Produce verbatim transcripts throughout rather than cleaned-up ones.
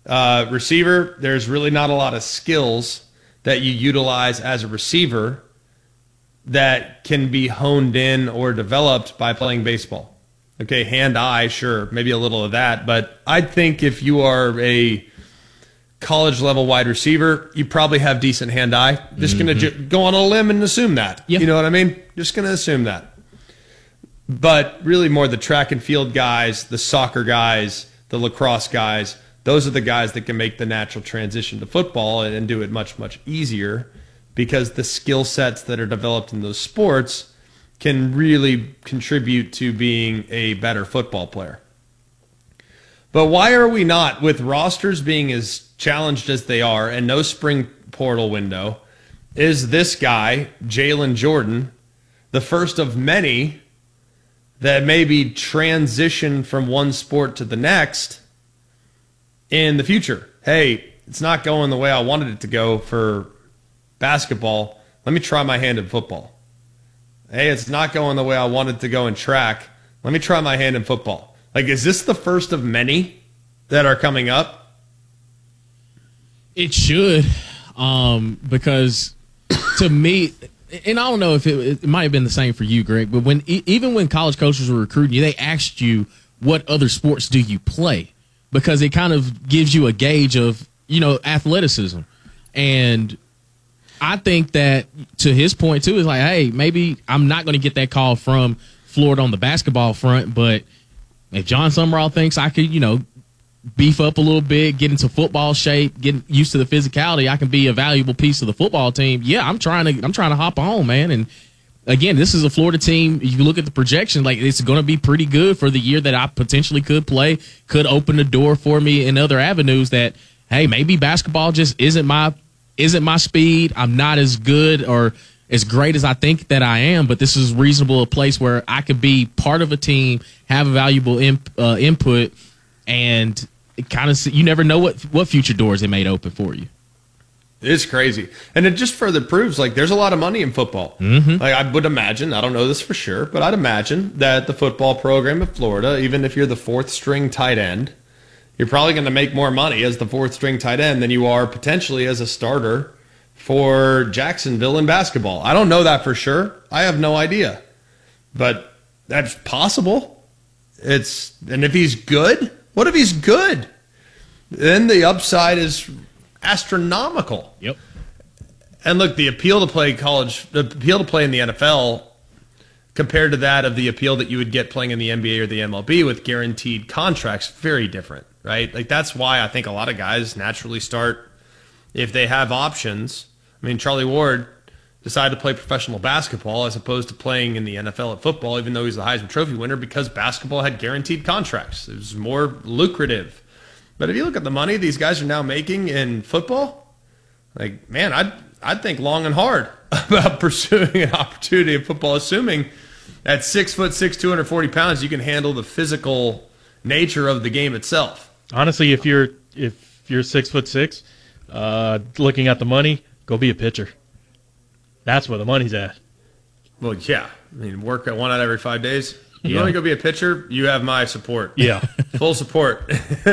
Uh, receiver, there's really not a lot of skills that you utilize as a receiver that can be honed in or developed by playing baseball. Okay, hand-eye, sure, maybe a little of that. But I think if you are a college-level wide receiver, you probably have decent hand-eye. Just mm-hmm. going to ju- go on a limb and assume that. Yep. You know what I mean? Just going to assume that. But really more the track and field guys, the soccer guys, the lacrosse guys, those are the guys that can make the natural transition to football and, and do it much, much easier because the skill sets that are developed in those sports can really contribute to being a better football player. But why are we not, with rosters being as challenged as they are and no spring portal window, is this guy, Jalen Jordan, the first of many that maybe transition from one sport to the next in the future? Hey, it's not going the way I wanted it to go for basketball. Let me try my hand in football. Hey, it's not going the way I wanted to go in track. Let me try my hand in football. Like, is this the first of many that are coming up? It should, um, because to me, and I don't know if it, it might have been the same for you, Greg, but when even when college coaches were recruiting you, they asked you what other sports do you play, because it kind of gives you a gauge of, you know, athleticism. And I think that, to his point, too, is like, hey, maybe I'm not going to get that call from Florida on the basketball front, but if John Summerall thinks I could, you know, beef up a little bit, get into football shape, get used to the physicality, I can be a valuable piece of the football team. Yeah, I'm trying to I'm trying to hop on, man. And again, this is a Florida team. If you look at the projection, like, it's going to be pretty good for the year that I potentially could play, could open the door for me in other avenues that, hey, maybe basketball just isn't my isn't my speed. I'm not as good or as great as I think that I am, but this is reasonable, a place where I could be part of a team, have a valuable imp, uh, input, and it kind of, you never know what what future doors it may open for you. It's crazy. And it just further proves, like, there's a lot of money in football. Mm-hmm. Like, I would imagine, I don't know this for sure, but I'd imagine that the football program of Florida, even if you're the fourth string tight end, you're probably going to make more money as the fourth string tight end than you are potentially as a starter for Jacksonville in basketball. I don't know that for sure. I have no idea. But that's possible. It's and if he's good, what if he's good? Then the upside is astronomical. Yep. And look, the appeal to play college, the appeal to play in the N F L compared to that of the appeal that you would get playing in the N B A or the M L B with guaranteed contracts, very different, right? Like, that's why I think a lot of guys naturally start, if they have options. I mean, Charlie Ward decided to play professional basketball as opposed to playing in the N F L at football, even though he's the Heisman Trophy winner, because basketball had guaranteed contracts. It was more lucrative. But if you look at the money these guys are now making in football, like, man, I'd, I'd think long and hard about pursuing an opportunity in football, assuming at six foot six, two hundred forty pounds, you can handle the physical nature of the game itself. Honestly, if you're if you're six foot six, uh, looking at the money, go be a pitcher. That's where the money's at. Well, yeah. I mean, work at one out every five days. You Yeah. want to go be a pitcher? You have my support. Yeah. Full support.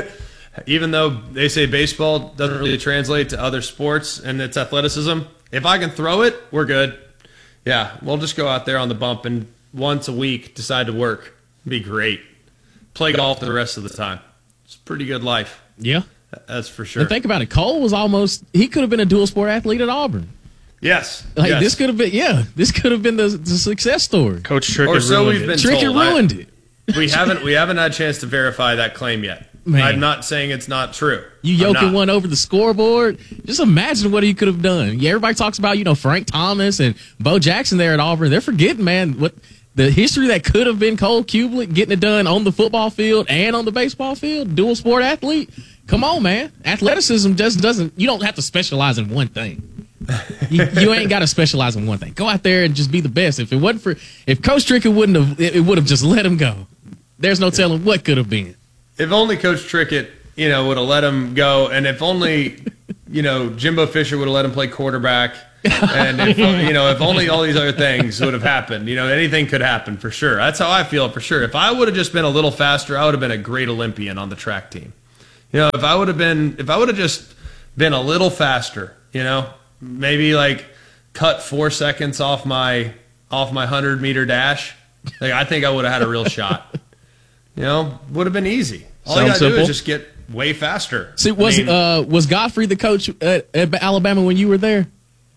Even though they say baseball doesn't really translate to other sports and its athleticism, if I can throw it, we're good. Yeah, we'll just go out there on the bump and once a week decide to work. It'd be great. Play golf the rest of the time. It's a pretty good life. Yeah. That's for sure. And think about it. Cole was almost, he could have been a dual sport athlete at Auburn. Yes. Like, yes. this could have been, yeah, this could have been the, the success story. Coach Trickett Or so ruined we've it. been Trickett told. ruined I- it. We haven't we haven't had a chance to verify that claim yet. Man. I'm not saying it's not true. You I'm yoking not. one over the scoreboard. Just imagine what he could have done. Yeah, everybody talks about, you know, Frank Thomas and Bo Jackson there at Auburn. They're forgetting, man, what the history that could have been Cole Kublik getting it done on the football field and on the baseball field. Dual sport athlete. Come on, man. Athleticism just doesn't. You don't have to specialize in one thing. you, you ain't got to specialize in one thing. Go out there and just be the best. If it wasn't for, if Coach Trickett wouldn't have, it, it would have just let him go. There's no telling what could have been. If only Coach Trickett, you know, would have let him go, and if only, you know, Jimbo Fisher would have let him play quarterback, and if, you know, if only all these other things would have happened. You know, anything could happen for sure. That's how I feel for sure. If I would have just been a little faster, I would have been a great Olympian on the track team. You know, if I would have been, if I would have just been a little faster, you know, maybe like cut four seconds off my off my hundred meter dash, like I think I would have had a real shot. You know, would have been easy. All Sounds you gotta simple. do is just get way faster. See, was I mean, uh, was Godfrey the coach at, at Alabama when you were there?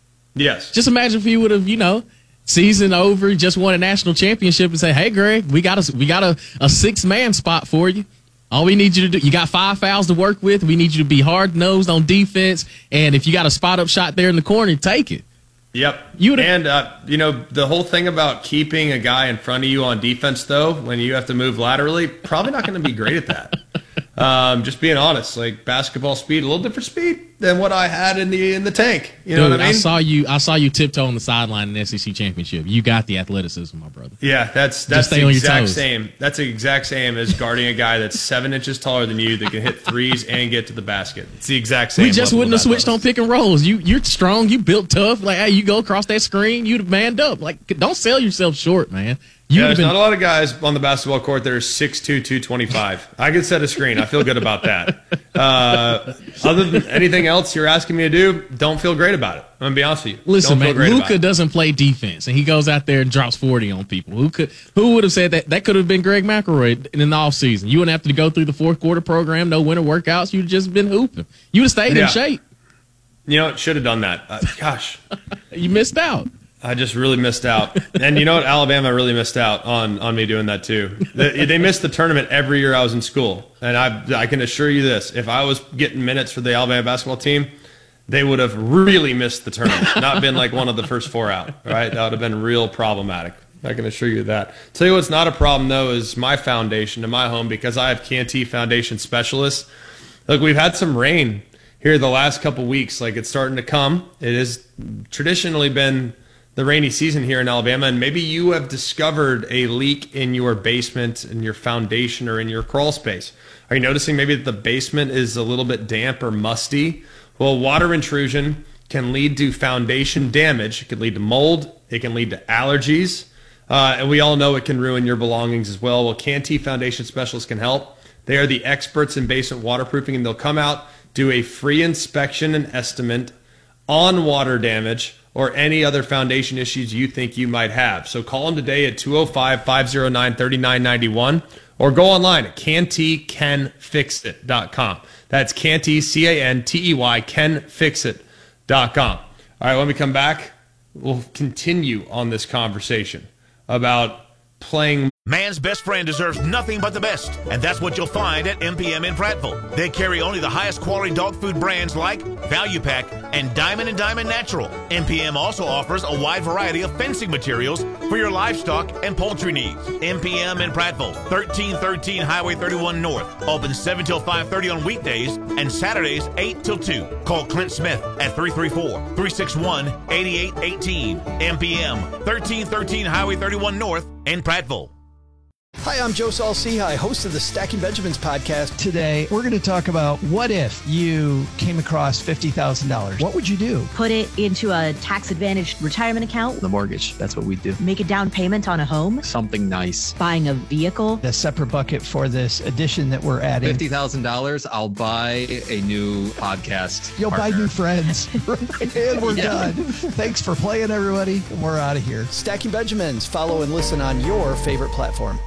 yes. Just imagine if he would have, you know, season over, just won a national championship, and say, "Hey, Greg, we got a we got a, a six man spot for you. All we need you to do, you got five fouls to work with. We need you to be hard nosed on defense, and if you got a spot up shot there in the corner, take it." Yep. You would've- and, uh, you know, the whole thing about keeping a guy in front of you on defense, though, when you have to move laterally, probably not going to be great at that. Um, just being honest, like basketball speed, a little different speed than what I had in the in the tank. You know Dude, what I mean? saw you. I saw you tiptoe on the sideline in the S E C championship. You got the athleticism, my brother. Yeah, that's that's stay the on your exact toes. same. That's the exact same as guarding a guy that's seven inches taller than you that can hit threes and get to the basket. It's the exact same. We just level wouldn't of have switched on athleticism. pick and rolls. You you're strong. You built tough. Like, hey, you go across that screen, you'd have manned up. Like, don't sell yourself short, man. You Yeah, would there's have not been. a lot of guys on the basketball court that are six two, two twenty-five. I could set a screen. I feel good about that. Uh, other than anything else you're asking me to do, don't feel great about it. I'm going to be honest with you. Listen, don't feel man, great about Luka it. doesn't play defense, and he goes out there and drops forty on people. Who could? Who would have said that? That could have been Greg McElroy in the offseason. You wouldn't have to go through the fourth quarter program, no winter workouts. You'd just been hooping. You would have stayed Yeah. in shape. You know, should have done that. Uh, gosh. You missed out. I just really missed out. And you know what? Alabama really missed out on, on me doing that too. They, they missed the tournament every year I was in school. And I, I can assure you this. If I was getting minutes for the Alabama basketball team, they would have really missed the tournament. Not been like one of the first four out, right? That would have been real problematic. I can assure you that. Tell you what's not a problem, though, is my foundation in my home, because I have Canty Foundation Specialists. Look, we've had some rain here the last couple weeks. Like, it's starting to come. It has traditionally been the rainy season here in Alabama, and maybe you have discovered a leak in your basement, in your foundation, or in your crawl space. Are you noticing maybe that the basement is a little bit damp or musty? Well, water intrusion can lead to foundation damage. It can lead to mold. It can lead to allergies. Uh, and we all know it can ruin your belongings as well. Well, Canty Foundation Specialists can help. They are the experts in basement waterproofing, and they'll come out, do a free inspection and estimate on water damage or any other foundation issues you think you might have. So call them today at two oh five, five oh nine, three nine nine one or go online at canty can fix it dot com. That's Canty, C A N T E Y, can fix it dot com. All right, when we come back, we'll continue on this conversation about playing. Man's best friend deserves nothing but the best, and that's what you'll find at M P M in Prattville. They carry only the highest quality dog food brands like Value Pack and Diamond and Diamond Natural. M P M also offers a wide variety of fencing materials for your livestock and poultry needs. M P M in Prattville, thirteen thirteen Highway thirty-one North. Open seven till five thirty on weekdays and Saturdays eight till two. Call Clint Smith at three three four, three six one, eight eight one eight. M P M, thirteen thirteen Highway thirty-one North in Prattville. Hi, I'm Joe Saul-Sehy, host of the Stacking Benjamins podcast. Today, we're going to talk about what if you came across fifty thousand dollars? What would you do? Put it into a tax-advantaged retirement account. The mortgage, that's what we do. Make a down payment on a home. Something nice. Buying a vehicle. A separate bucket for this addition that we're adding. fifty thousand dollars, I'll buy a new podcast. You'll partner. buy new friends. And we're Yeah. done. Thanks for playing, everybody. And we're out of here. Stacking Benjamins. Follow and listen on your favorite platform.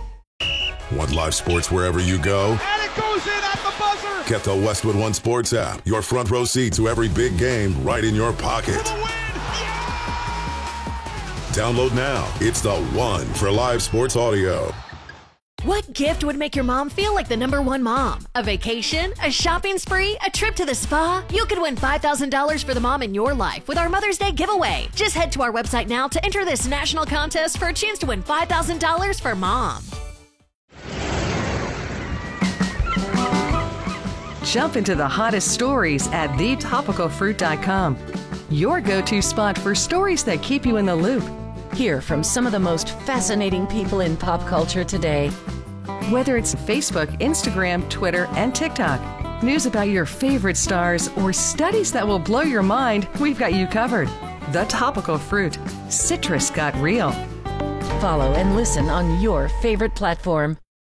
Want live sports wherever you go? And it goes in at the buzzer. Get the Westwood One Sports app. Your front row seat to every big game right in your pocket. For the win. Download now. It's the one for live sports audio. What gift would make your mom feel like the number one mom? A vacation? A shopping spree? A trip to the spa? You could win five thousand dollars for the mom in your life with our Mother's Day giveaway. Just head to our website now to enter this national contest for a chance to win five thousand dollars for mom. Jump into the hottest stories at the topical fruit dot com. Your go-to spot for stories that keep you in the loop. Hear from some of the most fascinating people in pop culture today. Whether it's Facebook, Instagram, Twitter, and TikTok, news about your favorite stars, or studies that will blow your mind, we've got you covered. The Topical Fruit. Citrus got real. Follow and listen on your favorite platform.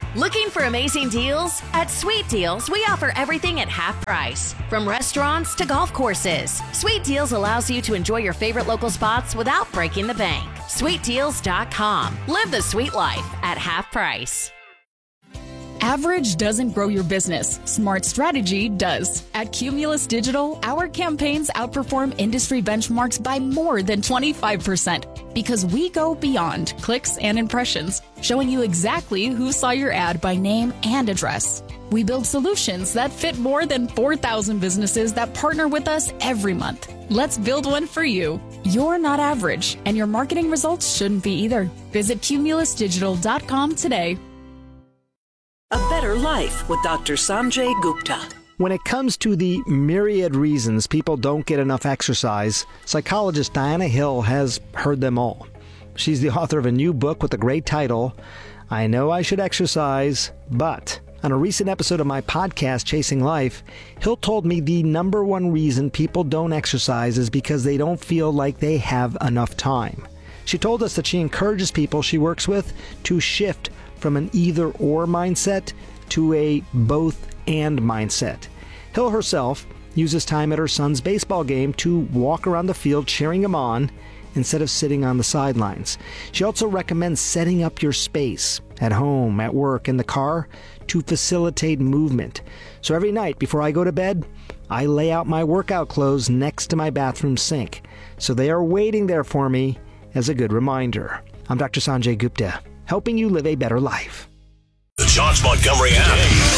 Looking for amazing deals? At Sweet Deals, we offer everything at half price. From restaurants to golf courses, Sweet Deals allows you to enjoy your favorite local spots without breaking the bank. sweet deals dot com. Live the sweet life at half price. Average doesn't grow your business. Smart strategy does. At Cumulus Digital, our campaigns outperform industry benchmarks by more than twenty-five percent because we go beyond clicks and impressions, showing you exactly who saw your ad by name and address. We build solutions that fit more than four thousand businesses that partner with us every month. Let's build one for you. You're not average, and your marketing results shouldn't be either. Visit cumulus digital dot com today. A Better Life with Doctor Sanjay Gupta. When it comes to the myriad reasons people don't get enough exercise, psychologist Diana Hill has heard them all. She's the author of a new book with a great title, I Know I Should Exercise, But... On a recent episode of my podcast, Chasing Life, Hill told me the number one reason people don't exercise is because they don't feel like they have enough time. She told us that she encourages people she works with to shift from an either-or mindset to a both-and mindset. Hill herself uses time at her son's baseball game to walk around the field cheering him on instead of sitting on the sidelines. She also recommends setting up your space at home, at work, in the car to facilitate movement. So every night before I go to bed, I lay out my workout clothes next to my bathroom sink. So they are waiting there for me as a good reminder. I'm Doctor Sanjay Gupta, helping you live a better life. The Josh Montgomery app.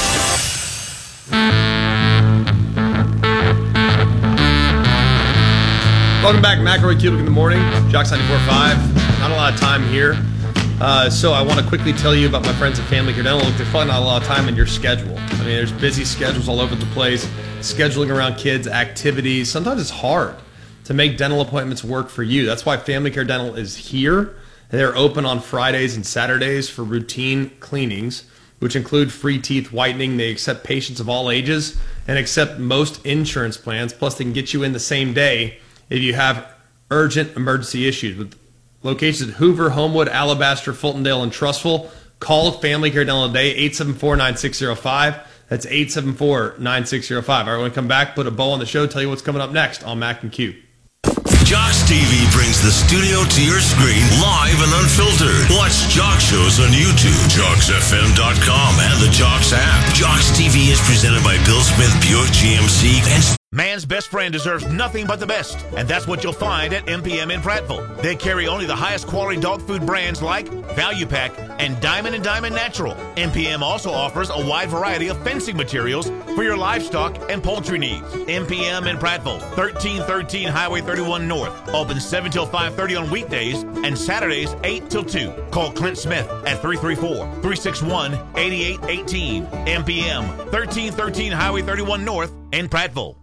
Welcome back, McElroy Cubic in the morning. Jox ninety-four point five. Not a lot of time here. Uh, so I want to quickly tell you about my friends at Family Care Dental. Look, there's probably not a lot of time in your schedule. I mean, there's busy schedules all over the place, scheduling around kids, activities. Sometimes it's hard to make dental appointments work for you. That's why Family Care Dental is here. They're open on Fridays and Saturdays for routine cleanings, which include free teeth whitening. They accept patients of all ages and accept most insurance plans. Plus, they can get you in the same day if you have urgent emergency issues. With locations at Hoover, Homewood, Alabaster, Fultondale, and Trussville, call Family Care Dental today, eight seven four, nine six zero five. That's eight seven four, nine six zero five. All right, when we come back, put a bow on the show, tell you what's coming up next on Mac and Q. Jox T V brings the studio to your screen live and unfiltered. Watch Jox shows on YouTube, jox f m dot com, and the Jox app. Jox T V is presented by Bill Smith Buick G M C and... Man's best friend deserves nothing but the best, and that's what you'll find at M P M in Prattville. They carry only the highest quality dog food brands like Value Pack and Diamond and Diamond Natural. M P M also offers a wide variety of fencing materials for your livestock and poultry needs. M P M in Prattville, thirteen thirteen Highway thirty-one North. Open seven till five thirty on weekdays and Saturdays eight till two. Call Clint Smith at three three four, three six one, eight eight one eight. M P M, thirteen thirteen Highway thirty-one North in Prattville.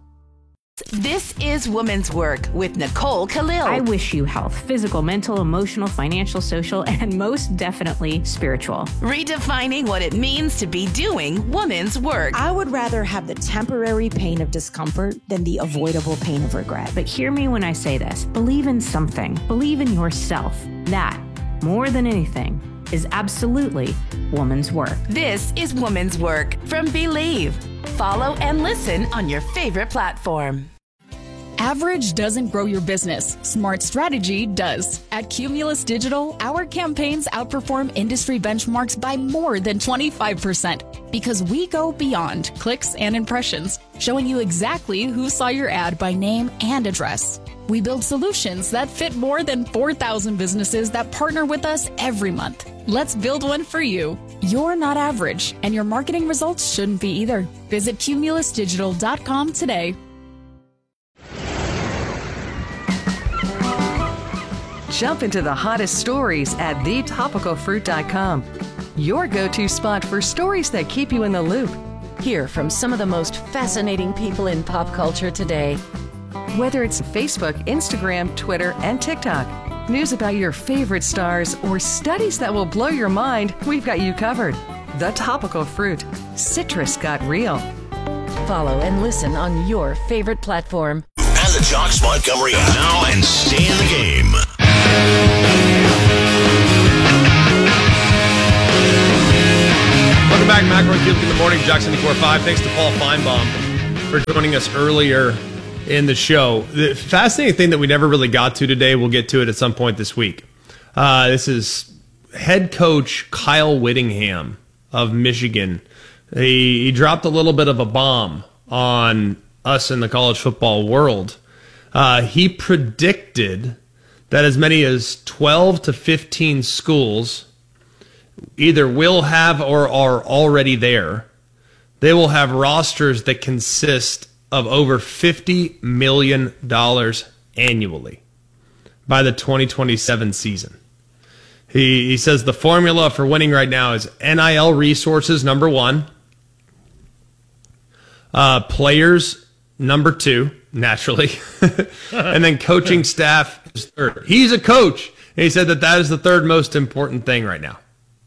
This is Women's Work with Nicole Khalil. I wish you health, physical, mental, emotional, financial, social, and most definitely spiritual. Redefining what it means to be doing women's work. I would rather have the temporary pain of discomfort than the avoidable pain of regret. But hear me when I say this. Believe in something. Believe in yourself. That, more than anything, is absolutely woman's work. This is Woman's Work from Believe. Follow and listen on your favorite platform. Average doesn't grow your business. Smart strategy does. At Cumulus Digital, our campaigns outperform industry benchmarks by more than twenty-five percent because we go beyond clicks and impressions, showing you exactly who saw your ad by name and address. We build solutions that fit more than four thousand businesses that partner with us every month. Let's build one for you. You're not average, and your marketing results shouldn't be either. Visit cumulus digital dot com today. Jump into the hottest stories at the topical fruit dot com. Your go-to spot for stories that keep you in the loop. Hear from some of the most fascinating people in pop culture today. Whether it's Facebook, Instagram, Twitter, and TikTok, news about your favorite stars, or studies that will blow your mind, we've got you covered. The Topical Fruit. Citrus got real. Follow and listen on your favorite platform. And the Jox Montgomery app. Now and stay in the game. back. McElroy Cubic in the morning. Jock seventy-four point five. Thanks to Paul Feinbaum for joining us earlier in the show. The fascinating thing that we never really got to today, we'll get to it at some point this week. Uh, this is head coach Kyle Whittingham of Michigan. He, he dropped a little bit of a bomb on us in the college football world. Uh, he predicted that as many as twelve to fifteen schools either will have or are already there. They will have rosters that consist of over fifty million dollars annually by the twenty twenty-seven season. He, he says the formula for winning right now is N I L resources, number one. Uh, players, number two, naturally. And then coaching staff is third. He's a coach. And he said that that is the third most important thing right now.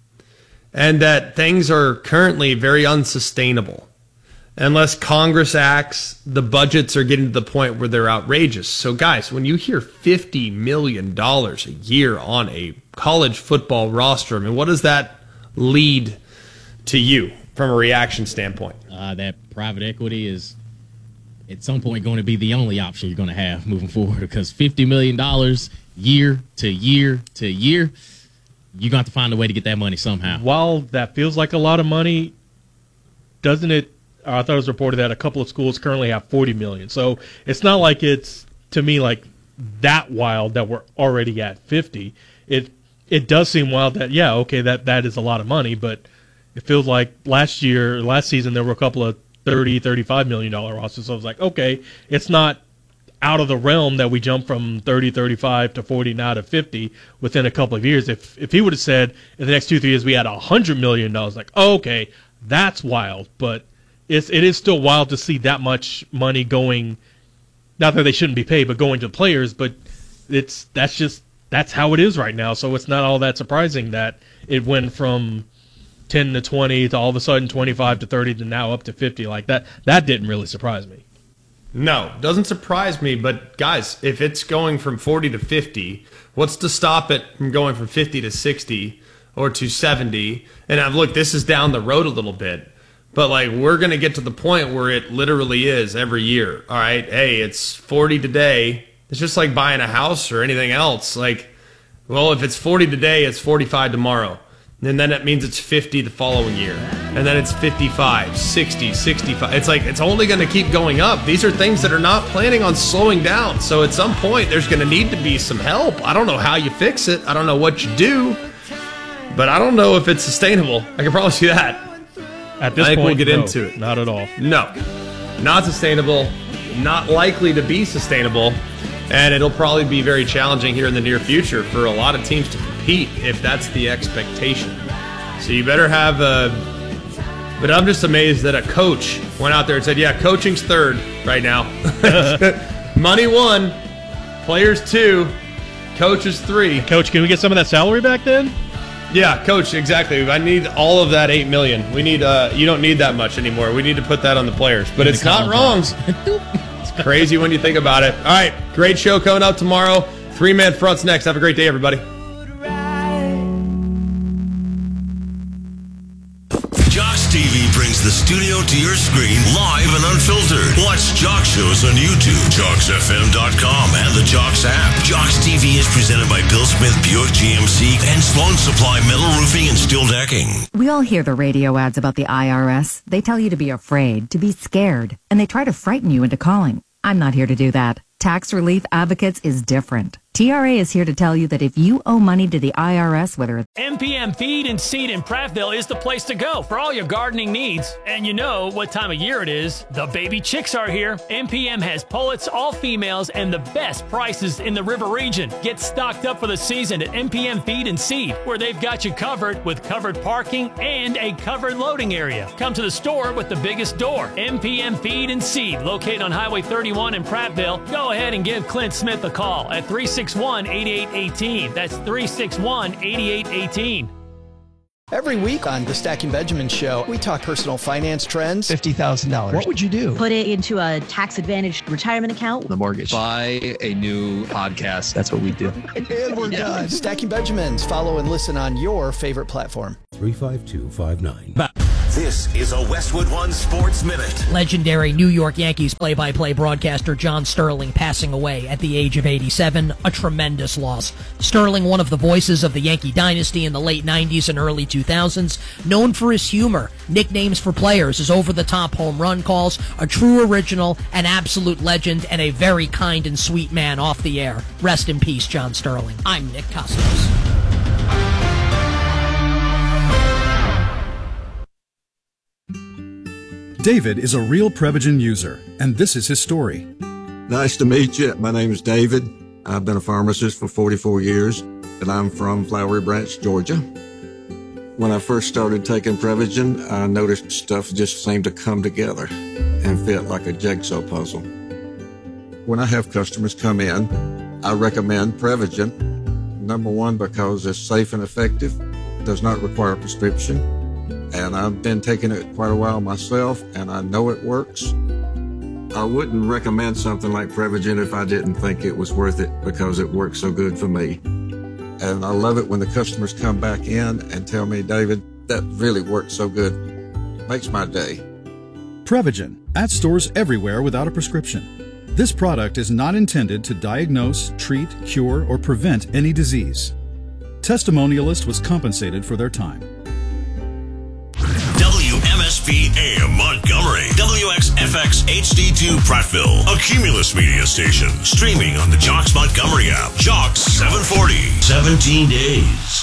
And that things are currently very unsustainable. Unless Congress acts, the budgets are getting to the point where they're outrageous. So, guys, when you hear fifty million dollars a year on a college football roster, I mean, what does that lead to you from a reaction standpoint? Uh, that private equity is at some point going to be the only option you're going to have moving forward, because fifty million dollars year to year to year, you're going to have to find a way to get that money somehow. While that feels like a lot of money, doesn't it? I thought it was reported that a couple of schools currently have forty million dollars. So it's not like it's, to me, like that wild that we're already at fifty. It it does seem wild that, yeah, okay, that, that is a lot of money, but it feels like last year, last season, there were a couple of thirty, thirty-five million dollars rosters. So I was like, okay, it's not out of the realm that we jump from thirty, thirty-five to forty now to fifty within a couple of years. If if he would have said in the next two, three years we had one hundred million dollars, like, oh, okay, that's wild. But it's, it is still wild to see that much money going, not that they shouldn't be paid, but going to players. But it's that's just, that's how it is right now. So it's not all that surprising that it went from ten to twenty to all of a sudden twenty-five to thirty to now up to fifty. Like that, that didn't really surprise me. No, doesn't surprise me. But guys, if it's going from forty to fifty, what's to stop it from going from fifty to sixty or to seventy? And I've look, this is down the road a little bit, but like we're going to get to the point where it literally is every year. All right, hey, it's forty today. It's just like buying a house or anything else. Like, well, if it's forty today, it's forty-five tomorrow. And then that means it's fifty the following year. And then it's fifty-five, sixty, sixty-five. It's like it's only going to keep going up. These are things that are not planning on slowing down. So at some point, there's going to need to be some help. I don't know how you fix it. I don't know what you do. But I don't know if it's sustainable. I can promise you that. At this I think point, we'll get no, into it. Not at all. No. Not sustainable. Not likely to be sustainable. And it'll probably be very challenging here in the near future for a lot of teams to compete if that's the expectation. So you better have a... But I'm just amazed that a coach went out there and said, yeah, coaching's third right now. Money one, players two, coach is three. Coach, can we get some of that salary back then? Yeah, coach, exactly. I need all of that eight million dollars. We need, uh, you don't need that much anymore. We need to put that on the players. But it's not wrong. Crazy when you think about it. All right, great show coming up tomorrow. Three-man fronts next. Have a great day, everybody. Jocks T V brings the studio to your screen live and unfiltered. Watch Jock shows on YouTube, jocks f m dot com, and the Jocks app. Jocks T V is presented by Bill Smith Buick G M C and Sloan Supply Metal Roofing and Steel Decking. We all hear the radio ads about the I R S. They tell you to be afraid, to be scared, and they try to frighten you into calling. I'm not here to do that. Tax Relief Advocates is different. T R A is here to tell you that if you owe money to the I R S, whether it's M P M Feed and Seed in Prattville is the place to go for all your gardening needs. And you know what time of year it is. The baby chicks are here. M P M has pullets, all females, and the best prices in the river region. Get stocked up for the season at M P M Feed and Seed, where they've got you covered with covered parking and a covered loading area. Come to the store with the biggest door. M P M Feed and Seed, located on Highway thirty-one in Prattville. Go ahead and give Clint Smith a call at three six one, eight eight one eight. That's three six one, eight eight one eight. Every week on the Stacking Benjamin Show, we talk personal finance trends. fifty thousand dollars. What would you do? Put it into a tax-advantaged retirement account. The mortgage. Buy a new podcast. That's what we do. And we're done. Stacking Benjamins. Follow and listen on your favorite platform. three five two five nine. This is a Westwood One Sports Minute. Legendary New York Yankees play-by-play broadcaster John Sterling passing away at the age of eighty-seven, a tremendous loss. Sterling, one of the voices of the Yankee dynasty in the late nineties and early two thousands, known for his humor, nicknames for players, his over-the-top home run calls, a true original, an absolute legend, and a very kind and sweet man off the air. Rest in peace, John Sterling. I'm Nick Costos. David is a real Prevagen user, and this is his story. Nice to meet you. My name is David. I've been a pharmacist for forty-four years, and I'm from Flowery Branch, Georgia. When I first started taking Prevagen, I noticed stuff just seemed to come together and fit like a jigsaw puzzle. When I have customers come in, I recommend Prevagen. Number one, because it's safe and effective, does not require a prescription. And I've been taking it quite a while myself, and I know it works. I wouldn't recommend something like Prevagen if I didn't think it was worth it, because it works so good for me. And I love it when the customers come back in and tell me, David, that really worked so good. Makes my day. Prevagen, at stores everywhere without a prescription. This product is not intended to diagnose, treat, cure, or prevent any disease. Testimonialist was compensated for their time. W M S P A M Montgomery, W X F X H D two Prattville, a Cumulus media station, streaming on the Jocks Montgomery app. Jocks seven forty, seventeen days.